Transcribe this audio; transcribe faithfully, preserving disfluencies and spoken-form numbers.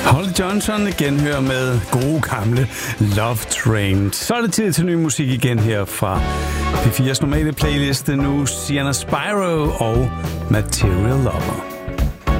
Holly Johnson igen hører med gode gamle Love Train. Så er det tid til ny musik igen her fra P fires normale playliste nu. Sienna Spyro og Material Lover.